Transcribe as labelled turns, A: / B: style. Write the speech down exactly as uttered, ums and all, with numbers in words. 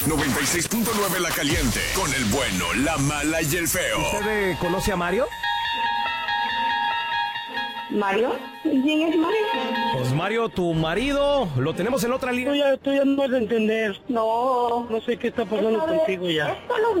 A: noventa y seis punto nueve La Caliente, con el bueno, la mala y el feo.
B: ¿Usted eh, conoce a Mario?
C: ¿Mario? ¿Quién es Mario?
B: Pues Mario, tu marido, lo tenemos en otra
D: Tú
B: línea.
D: ya, tú ya no vas a entender.
C: No.
D: No sé qué está pasando
C: Esto de-
D: contigo ya.
C: Esto lo